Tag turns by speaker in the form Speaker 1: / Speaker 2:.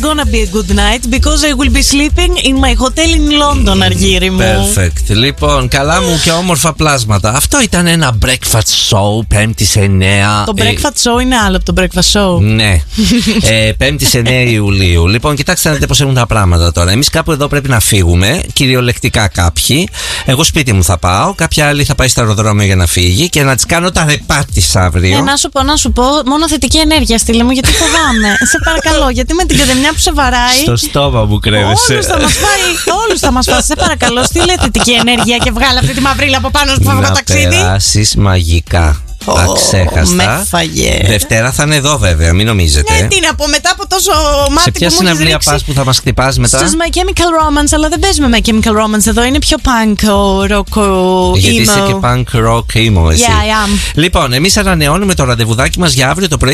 Speaker 1: gonna be a good night because I will be sleeping in my hotel in London, Αργύρη μου.
Speaker 2: Perfect. Λοιπόν, καλά μου και όμορφα πλάσματα. Αυτό ήταν ένα breakfast show, 5η σε 9.
Speaker 1: Το breakfast show είναι άλλο από το breakfast show.
Speaker 2: Ναι. 5η σε 9 Ιουλίου. Λοιπόν, κοιτάξτε να δείτε πώς έχουν τα πράγματα τώρα. Εμείς κάπου εδώ πρέπει να φύγουμε, κυριολεκτικά κάποιοι. Εγώ σπίτι μου θα πάω, κάποια άλλη θα πάει στο αεροδρόμιο για να φύγει και να της κάνω τα ρεπά της αύριο.
Speaker 1: Να σου πω, μόνο θετική ενέργεια στείλε μου, γιατί φοβάμαι. Σε παρακαλώ, γιατί με την καδεμιά που σε βαράει.
Speaker 2: Στο στόμα μου κρέμεσαι.
Speaker 1: Όλους θα μας φάει. Σε παρακαλώ, στείλε θετική ενέργεια και βγάλε αυτή τη μαυρίλα από πάνω που φεύγω ταξίδι.
Speaker 2: Να περάσεις μαγικά. Αξέχαστα.
Speaker 1: Με φαγε.
Speaker 2: Δευτέρα θα είναι εδώ βέβαια, μην νομίζετε.
Speaker 1: Ναι, τι να πω, μετά από τόσο μάτι.
Speaker 2: Σε ποια συναυλία πας που θα μας χτυπάς μετά?
Speaker 1: Στους My Chemical Romance, αλλά δεν παίζουμε My Chemical Romance εδώ, είναι πιο punk rock emo.
Speaker 2: Γιατί είσαι και punk rock emo εσύ.
Speaker 1: Yeah, I am.
Speaker 2: Λοιπόν, εμείς ανανεώνουμε το ραντεβουδάκι μας για αύριο το πρωί.